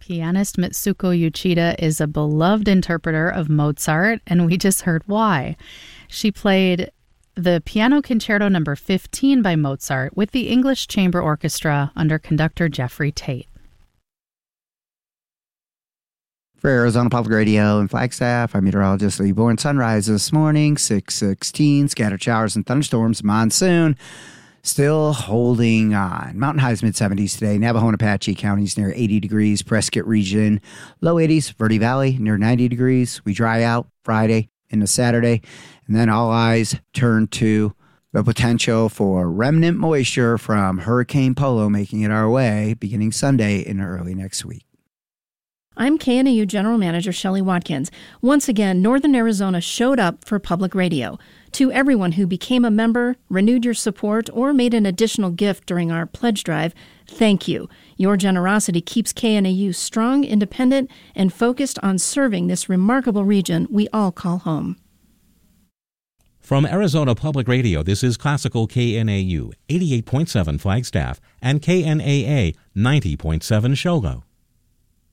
Pianist Mitsuko Uchida is a beloved interpreter of Mozart, and we just heard why. She played the Piano Concerto No. 15 by Mozart with the English Chamber Orchestra under conductor Jeffrey Tate. For Arizona Public Radio and Flagstaff, I'm meteorologist Lee Bourne. Sunrise this morning, 6:16. Scattered showers and thunderstorms. Monsoon still holding on. Mountain highs mid-70s today. Navajo and Apache counties near 80 degrees. Prescott region, low 80s. Verde Valley near 90 degrees. We dry out Friday into Saturday. And then all eyes turn to the potential for remnant moisture from Hurricane Polo making it our way beginning Sunday into early next week. I'm KNAU General Manager Shelley Watkins. Once again, Northern Arizona showed up for public radio. To everyone who became a member, renewed your support, or made an additional gift during our pledge drive, thank you. Your generosity keeps KNAU strong, independent, and focused on serving this remarkable region we all call home. From Arizona Public Radio, this is Classical KNAU 88.7 Flagstaff and KNAA 90.7 Shogo.